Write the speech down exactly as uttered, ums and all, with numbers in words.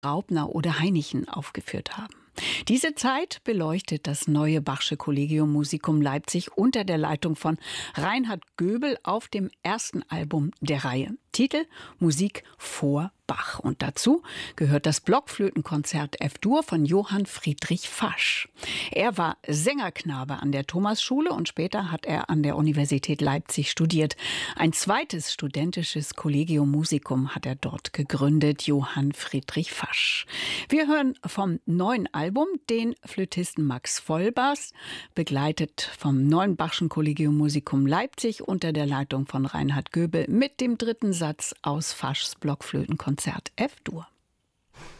Raubner oder Heinichen aufgeführt haben. Diese Zeit beleuchtet das neue Bachsche Collegium Musicum Leipzig unter der Leitung von Reinhard Göbel auf dem ersten Album der Reihe. Titel: Musik vor Bach. Und dazu gehört das Blockflötenkonzert F-Dur von Johann Friedrich Fasch. Er war Sängerknabe an der Thomasschule und später hat er an der Universität Leipzig studiert. Ein zweites studentisches Collegium Musicum hat er dort gegründet, Johann Friedrich Fasch. Wir hören vom neuen Album den Flötisten Max Vollbars, begleitet vom neuen Bachschen Collegium Musicum Leipzig unter der Leitung von Reinhard Göbel mit dem dritten Satz aus Faschs Blockflötenkonzert F-Dur.